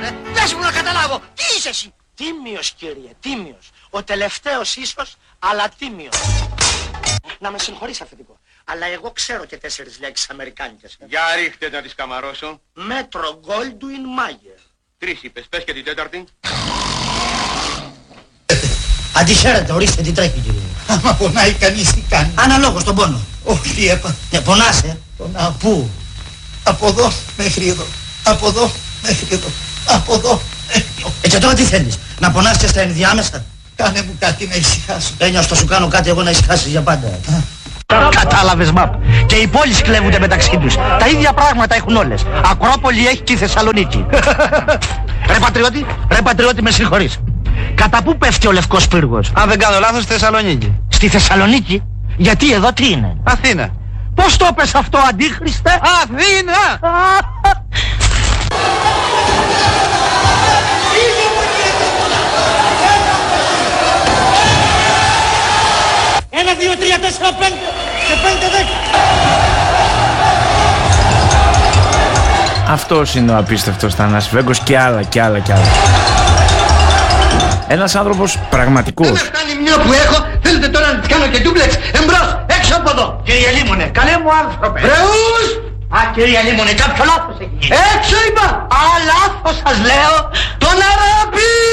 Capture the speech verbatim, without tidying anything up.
ρε. Πες μου να καταλάβω. Τι είσαι εσύ? Τίμιος, κύριε, τίμιος. Ο τελευταίος ίσως, αλλά τίμιος. Να με συγχωρείς, αφεντικό. Αλλά εγώ ξέρω και τέσσερις λέξεις αμερικάνικες. Για ρίχτε να τις καμαρώσω. Μέτρο Goldwyn Mayer. Τρεις είπες, πες και την τέταρτη. Αντισέρετε, ορίστε τι τρέχει, κύριε. Άμα πονάει κανείς τι κάνει? Αναλόγως τον πόνο. Όχι, έπα. Ναι, πονάσαι. Πονάω. Πού? Από εδώ μέχρι εδώ. Από εδώ μέχρι εδώ. Από εδώ μέχρι εδώ. Ε, και τώρα τι θέλεις? Να πονάς και στα ενδιάμεσα? Κάνε μου κάτι να ησυχάσω. Ένιως θα σου κάνω κάτι εγώ να ησυχάσεις για πάντα. Κατάλαβες, μαπ. Και οι πόλεις κλέβονται μεταξύ τους. Τα ίδια πράγματα έχουν όλες. Ακρόπολη έχει και η Θεσσαλονίκη. Ρε πατριώτη, ρε πατριώτη, με συγχωρείς. Κατά πού πέφτει ο Λευκός Πύργος? Αν δεν κάνω λάθος, στη Θεσσαλονίκη. Στη Θεσσαλονίκη? Γιατί εδώ τι είναι? Αθήνα. Πώς το έπες αυτό, αντίχριστε? Αθήνα! Ένα, δύο, τρία, τέσσερα, πέντε και πέντε, δέκα. Αυτός είναι ο απίστευτος Θανάσης Βέγκος και άλλα και άλλα και άλλα. Ένας άνθρωπος πραγματικός. Δεν φτάνει μια που έχω, θέλετε τώρα να τις κάνω και ντούμπλεξ. Εμπρός, έξω από εδώ. Κύριε Λίμωνε, καλέ μου άνθρωπε. Βρεούς! Α, κύριε Λίμωνε, κάποιο λάθος έχει γίνει. Έξω είπα. Α, λάθος σας λέω. Τον Αράπη!